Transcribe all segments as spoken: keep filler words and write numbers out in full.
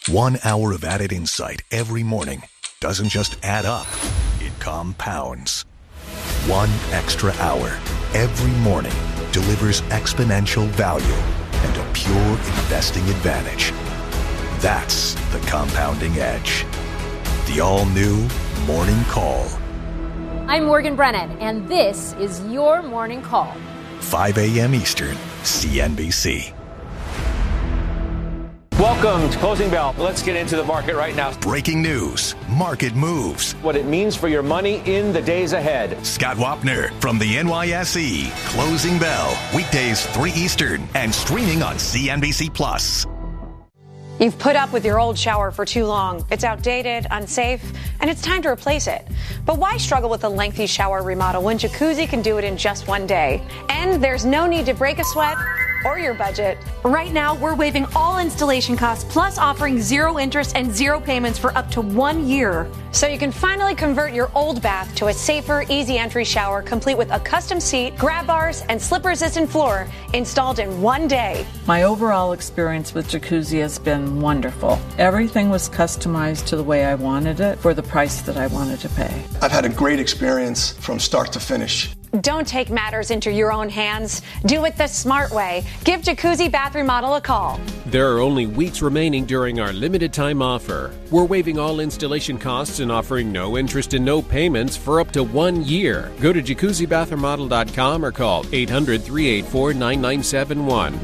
One hour of added insight every morning doesn't just add up, it compounds. One extra hour every morning delivers exponential value and a pure investing advantage. That's the compounding edge. The all-new Morning Call. I'm Morgan Brennan, and this is your Morning Call. five a.m. Eastern, C N B C. Welcome to Closing Bell. Let's get into the market right now. Breaking news, market moves. What it means for your money in the days ahead. Scott Wapner from the N Y S E. Closing Bell, weekdays three Eastern and streaming on C N B C Plus. You've put up with your old shower for too long. It's outdated, unsafe, and it's time to replace it. But why struggle with a lengthy shower remodel when Jacuzzi can do it in just one day? And there's no need to break a sweat or your budget. Right now, we're waiving all installation costs, plus offering zero interest and zero payments for up to one year. So you can finally convert your old bath to a safer, easy entry shower, complete with a custom seat, grab bars, and slip-resistant floor installed in one day. My overall experience with Jacuzzi has been wonderful. Everything was customized to the way I wanted it for the price that I wanted to pay. I've had a great experience from start to finish. Don't take matters into your own hands. Do it the smart way. Give Jacuzzi Bath Remodel a call. There are only weeks remaining during our limited time offer. We're waiving all installation costs and offering no interest and no payments for up to one year. Go to jacuzzi bath remodel dot com or call eight hundred, three eight four, nine nine seven one.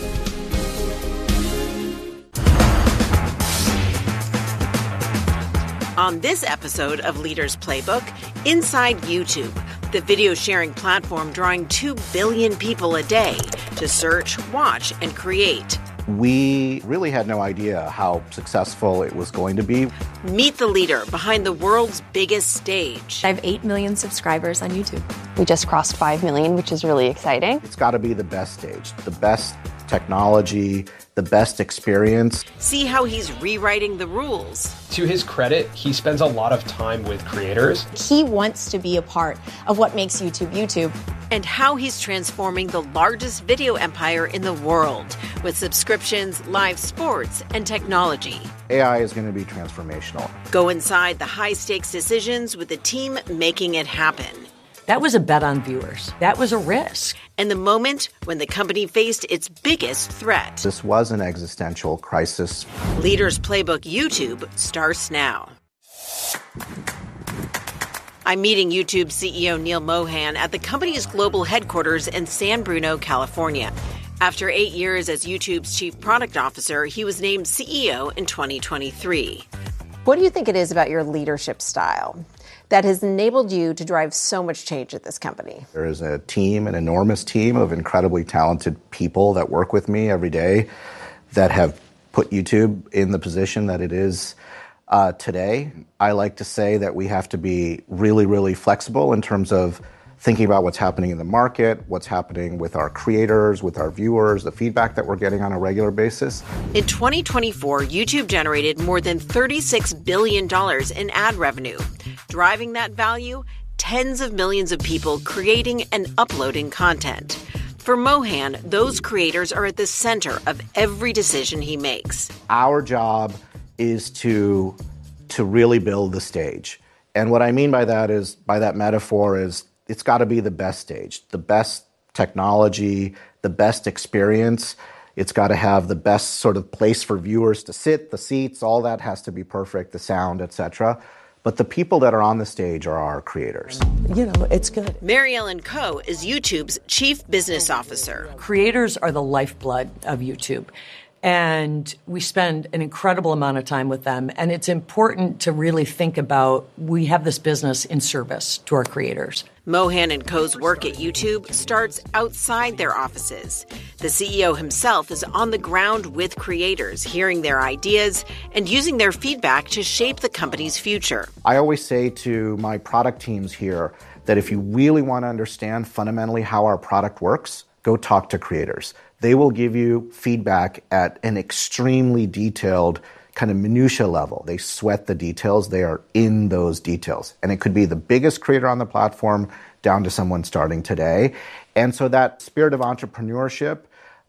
On this episode of Leaders Playbook, inside YouTube, the video sharing platform drawing two billion people a day to search, watch, and create. We really had no idea how successful it was going to be. Meet the leader behind the world's biggest stage. I have eight million subscribers on YouTube. We just crossed five million, which is really exciting. It's got to be the best stage, the best technology, the best experience. See how he's rewriting the rules. To his credit, he spends a lot of time with creators. He wants to be a part of what makes YouTube YouTube. And how he's transforming the largest video empire in the world with subscriptions, live sports, and technology. A I is going to be transformational. Go inside the high-stakes decisions with the team making it happen. That was a bet on viewers. That was a risk. And the moment when the company faced its biggest threat. This was an existential crisis. Leaders Playbook YouTube starts now. I'm meeting YouTube C E O Neal Mohan at the company's global headquarters in San Bruno, California. After eight years as YouTube's chief product officer, he was named C E O in twenty twenty-three. What do you think it is about your leadership style that has enabled you to drive so much change at this company? There is a team, an enormous team of incredibly talented people that work with me every day that have put YouTube in the position that it is uh, today. I like to say that we have to be really, really flexible in terms of thinking about what's happening in the market, what's happening with our creators, with our viewers, the feedback that we're getting on a regular basis. In twenty twenty-four, YouTube generated more than thirty-six billion dollars in ad revenue. Driving that value, tens of millions of people creating and uploading content. For Mohan, those creators are at the center of every decision he makes. Our job is to, to really build the stage. And what I mean by that is, by that metaphor is, it's got to be the best stage, the best technology, the best experience. It's got to have the best sort of place for viewers to sit, the seats, all that has to be perfect, the sound, et cetera. But the people that are on the stage are our creators. You know, it's good. Mary Ellen Coe is YouTube's chief business officer. Creators are the lifeblood of YouTube. And we spend an incredible amount of time with them. And it's important to really think about, we have this business in service to our creators. Mohan and Coe's work at YouTube starts outside their offices. The C E O himself is on the ground with creators, hearing their ideas and using their feedback to shape the company's future. I always say to my product teams here that if you really want to understand fundamentally how our product works, go talk to creators. They will give you feedback at an extremely detailed kind of minutia level. They sweat the details. They are in those details. And it could be the biggest creator on the platform down to someone starting today. And so that spirit of entrepreneurship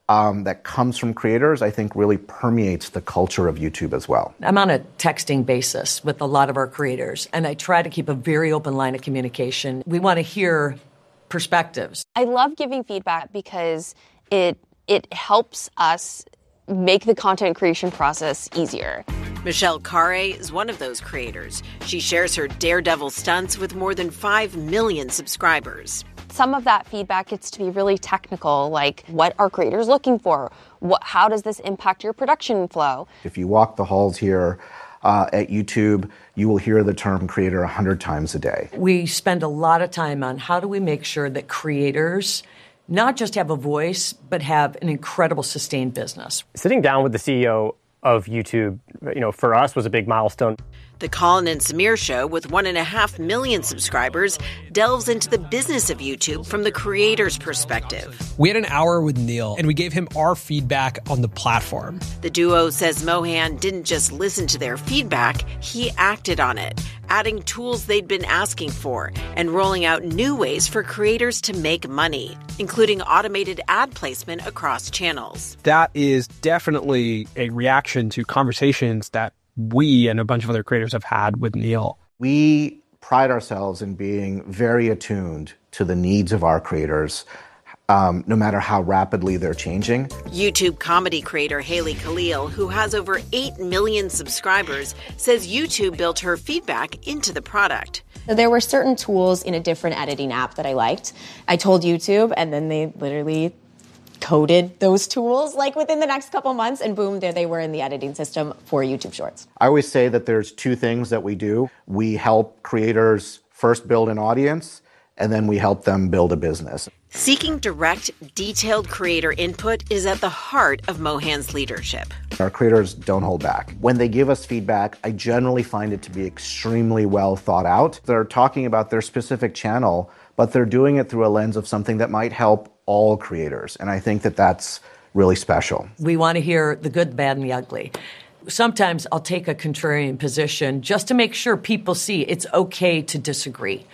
um, that comes from creators, I think really permeates the culture of YouTube as well. I'm on a texting basis with a lot of our creators, and I try to keep a very open line of communication. We want to hear perspectives. I love giving feedback because it it helps us make the content creation process easier. Michelle Carre is one of those creators. She shares her daredevil stunts with more than five million subscribers. Some of that feedback gets to be really technical, like what are creators looking for? What, how does this impact your production flow? If you walk the halls here uh, at YouTube, you will hear the term creator a hundred times a day. We spend a lot of time on how do we make sure that creators not just have a voice, but have an incredible sustained business. Sitting down with the C E O of YouTube, you know, for us was a big milestone. The Colin and Samir Show, with one and a half million subscribers, delves into the business of YouTube from the creator's perspective. We had an hour with Neil, and we gave him our feedback on the platform. The duo says Mohan didn't just listen to their feedback, he acted on it, adding tools they'd been asking for and rolling out new ways for creators to make money, including automated ad placement across channels. That is definitely a reaction to conversations that we and a bunch of other creators have had with Neil. We pride ourselves in being very attuned to the needs of our creators, um, no matter how rapidly they're changing. YouTube comedy creator Haley Khalil, who has over eight million subscribers, says YouTube built her feedback into the product. So there were certain tools in a different editing app that I liked. I told YouTube, and then they literally coded those tools like within the next couple months, and boom, there they were in the editing system for YouTube Shorts. I always say that there's two things that we do. We help creators first build an audience, and then we help them build a business. Seeking direct, detailed creator input is at the heart of Mohan's leadership. Our creators don't hold back. When they give us feedback, I generally find it to be extremely well thought out. They're talking about their specific channel, but they're doing it through a lens of something that might help all creators. And I think that that's really special. We want to hear the good, bad, and the ugly. Sometimes I'll take a contrarian position just to make sure people see it's okay to disagree,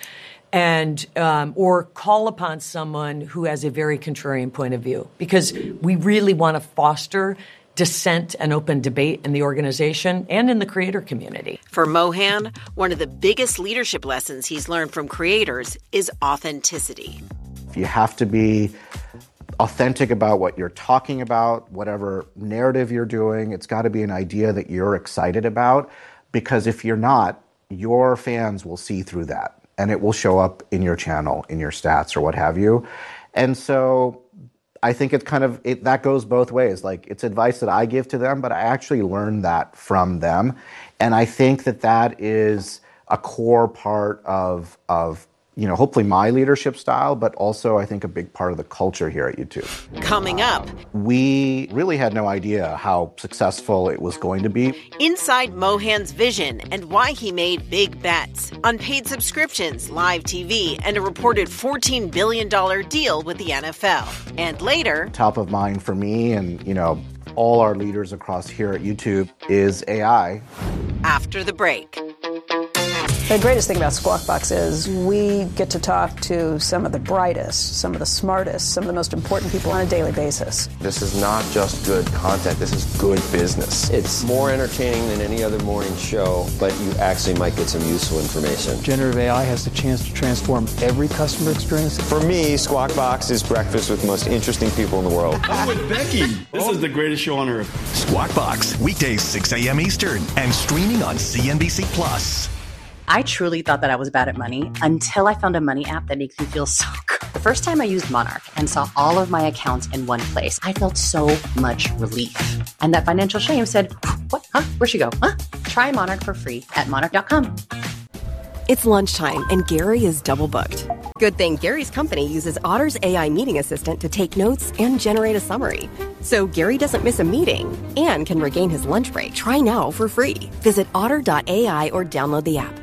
and um, or call upon someone who has a very contrarian point of view, because we really want to foster dissent and open debate in the organization and in the creator community. For Mohan, one of the biggest leadership lessons he's learned from creators is authenticity. You have to be authentic about what you're talking about, whatever narrative you're doing. It's got to be an idea that you're excited about, because if you're not, your fans will see through that, and it will show up in your channel, in your stats, or what have you. And so I think it's kind of, it, that goes both ways. Like, it's advice that I give to them, but I actually learned that from them. And I think that that is a core part of, of you know, hopefully my leadership style, but also I think a big part of the culture here at YouTube. Coming up, we really had no idea how successful it was going to be. Inside Mohan's vision and why he made big bets on paid subscriptions, live T V, and a reported fourteen billion dollars deal with the N F L. And later, top of mind for me and, you know, all our leaders across here at YouTube is A I. After the break. The greatest thing about Squawk Box is we get to talk to some of the brightest, some of the smartest, some of the most important people on a daily basis. This is not just good content, this is good business. It's more entertaining than any other morning show, but you actually might get some useful information. Generative A I has the chance to transform every customer experience. For me, Squawk Box is breakfast with the most interesting people in the world. I'm with Becky. This is the greatest show on earth. Squawk Box, weekdays six a.m. Eastern, and streaming on C N B C Plus. I truly thought that I was bad at money until I found a money app that makes me feel so good. The first time I used Monarch and saw all of my accounts in one place, I felt so much relief. And that financial shame said, what? Huh? Where'd she go? Huh? Try Monarch for free at monarch dot com. It's lunchtime and Gary is double booked. Good thing Gary's company uses Otter's A I meeting assistant to take notes and generate a summary. So Gary doesn't miss a meeting and can regain his lunch break. Try now for free. Visit otter dot A I or download the app.